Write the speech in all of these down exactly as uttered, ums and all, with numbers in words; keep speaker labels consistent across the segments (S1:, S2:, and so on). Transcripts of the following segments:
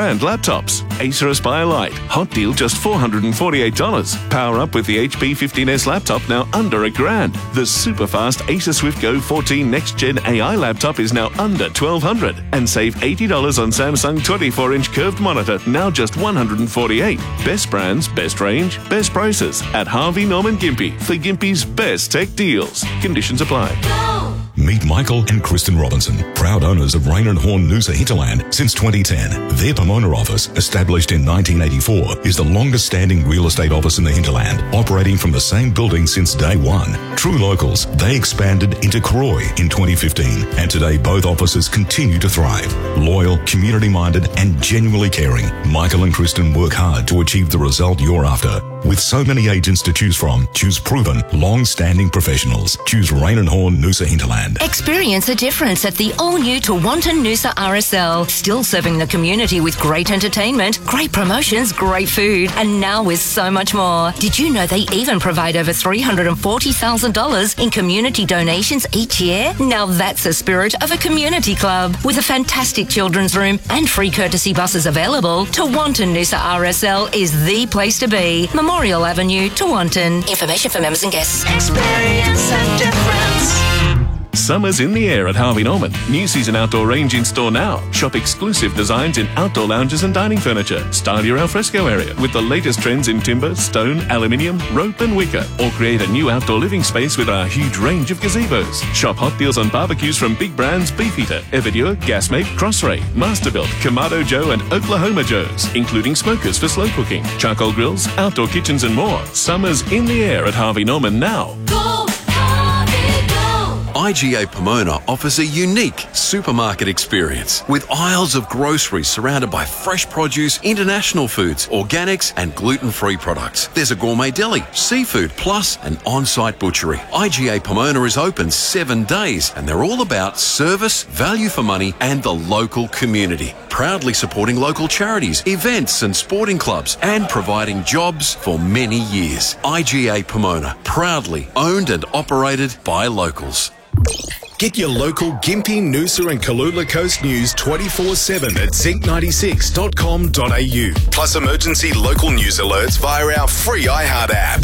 S1: brand laptops. Acer Aspire Lite, hot deal just four hundred forty-eight dollars. Power up with the H P fifteen S laptop, now under a grand. The super fast Acer Swift Go fourteen Next Gen A I laptop is now under twelve hundred dollars. And save eighty dollars on Samsung twenty-four inch curved monitor, now just one hundred forty-eight dollars. Best brands, best range, best prices at Harvey Norman Gympie for Gympie's best tech deals. Conditions apply.
S2: Meet Michael and Kristen Robinson, proud owners of Rain and Horn Noosa Hinterland since twenty ten. Their Pomona office, established in nineteen eighty-four, is the longest standing real estate office in the hinterland, operating from the same building since day one. True locals, they expanded into Croy in twenty fifteen, and today both offices continue to thrive. Loyal, community-minded and genuinely caring, Michael and Kristen work hard to achieve the result you're after. With so many agents to choose from, choose proven, long-standing professionals. Choose Rain and Horn Noosa Hinterland.
S3: Experience a difference at the all-new Tewantin Noosa R S L. Still serving the community with great entertainment, great promotions, great food, and now with so much more. Did you know they even provide over three hundred forty thousand dollars in community donations each year? Now that's the spirit of a community club. With a fantastic children's room and free courtesy buses available, Tewantin Noosa R S L is the place to be. Memorial Avenue, Tewantin. Information for members and guests.
S4: Experience a difference.
S1: Summer's in the air at Harvey Norman. New season outdoor range in store now. Shop exclusive designs in outdoor lounges and dining furniture. Style your alfresco area with the latest trends in timber, stone, aluminium, rope and wicker. Or create a new outdoor living space with our huge range of gazebos. Shop hot deals on barbecues from big brands Beefeater, Everdure, Gasmate, Crossray, Masterbuilt, Kamado Joe and Oklahoma Joe's, including smokers for slow cooking, charcoal grills, outdoor kitchens and more. Summer's in the air at Harvey Norman now.
S4: Go, Harvey, go!
S5: I G A Pomona offers a unique supermarket experience with aisles of groceries surrounded by fresh produce, international foods, organics and gluten-free products. There's a gourmet deli, seafood, plus an on-site butchery. I G A Pomona is open seven days and they're all about service, value for money and the local community. Proudly supporting local charities, events and sporting clubs and providing jobs for many years. I G A Pomona, proudly owned and operated by locals.
S6: Get your local Gympie, Noosa and Kalula Coast news twenty-four seven at zinc ninety-six dot com dot a u. Plus emergency local news alerts via our free iHeart app.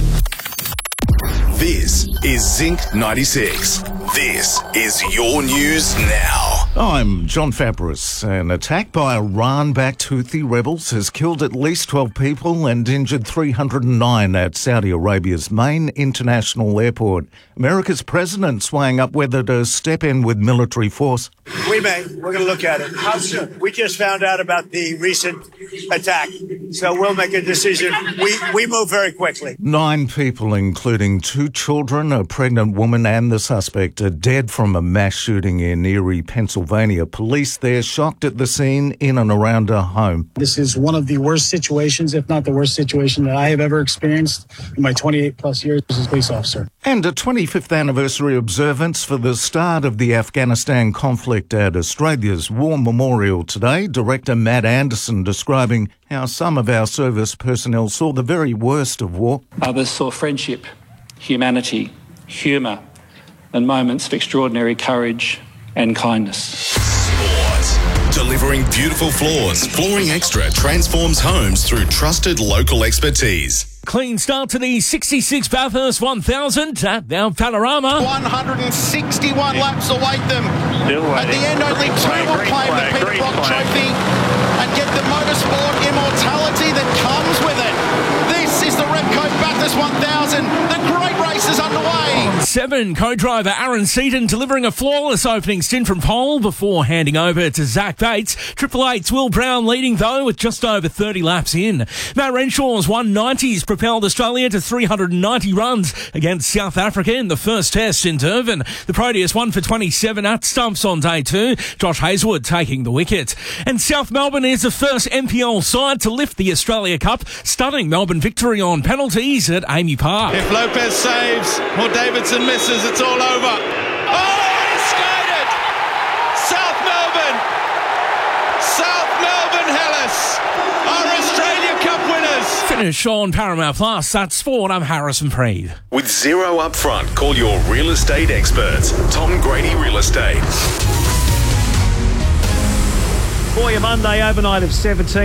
S6: This is Zinc ninety-six. This is your news now.
S7: I'm John Fabris. An attack by Iran-backed Houthi rebels has killed at least twelve people and injured three hundred nine at Saudi Arabia's main international airport. America's president weighing up whether to step in with military force.
S8: We may. We're going to look at it. How soon? We just found out about the recent attack, so we'll make a decision. We, we move very quickly.
S7: Nine people, including two children, a pregnant woman and the suspect, are dead from a mass shooting in Erie, Pennsylvania. Police there shocked at the scene in and around a home.
S9: This is one of the worst situations, if not the worst situation that I have ever experienced in my twenty-eight plus years as a police officer.
S7: And a twenty-fifth anniversary observance for the start of the Afghanistan conflict at Australia's War Memorial today. Director Matt Anderson describing how some of our service personnel saw the very worst of war.
S10: Others saw friendship, humanity, humour, and moments of extraordinary courage and kindness.
S6: Sport. Delivering beautiful floors. Flooring Extra transforms homes through trusted local expertise.
S11: Clean start to the sixty-six Bathurst one thousand at Mount Panorama.
S12: one hundred sixty-one laps await them. At the end, only two will claim the Peter Brock Trophy and get the motorsport immortality that comes with it. This is the Repco Bathurst one thousand. The great race is underway.
S11: Seven, co-driver Aaron Seaton delivering a flawless opening stint from pole before handing over to Zach Bates. Triple Eight's Will Brown leading though with just over thirty laps in. Matt Renshaw's one nineties propelled Australia to three hundred ninety runs against South Africa in the first test in Durban. The Proteus won for twenty-seven at stumps on day two. Josh Hazelwood taking the wicket. And South Melbourne is the first N P L side to lift the Australia Cup. Stunning Melbourne victory on penalties at Amy Park.
S13: If Lopez saves or Davidson misses, it's all over. Oh, he skated! South Melbourne! South Melbourne Hellas are Australia Cup winners!
S11: Finish on Paramount Plus. That's sport. I'm Harrison Freed.
S6: With zero up front, call your real estate experts. Tom Grady Real Estate.
S14: For your Monday overnight of seventeen.